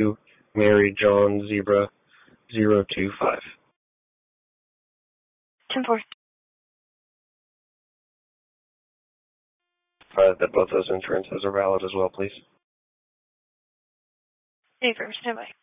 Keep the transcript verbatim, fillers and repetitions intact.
Mary John Zebra zero two five. ten four. Uh, that both those insurances are valid as well, please. Hey, first, stand by.